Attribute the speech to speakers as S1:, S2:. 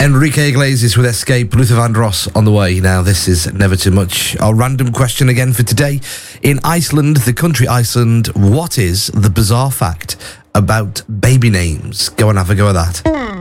S1: Enrique Iglesias with Escape, Luther Vandross on the way. Now, this is Never Too Much. Our random question again for today. In Iceland, the country Iceland, what is the bizarre fact about baby names? Go and have a go at that.